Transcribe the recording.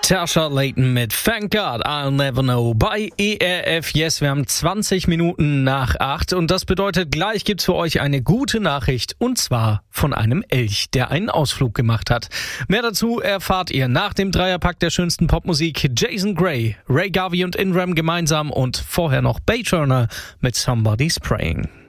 Tasha Layton mit Thank God I'll Never Know bei ERF Yes. Wir haben 20 Minuten nach 8 und das bedeutet, gleich gibt's für euch eine gute Nachricht und zwar von einem Elch, der einen Ausflug gemacht hat. Mehr dazu erfahrt ihr nach dem Dreierpack der schönsten Popmusik. Jason Gray, Ray Garvey und Inram gemeinsam und vorher noch Bay Turner mit Somebody's Praying.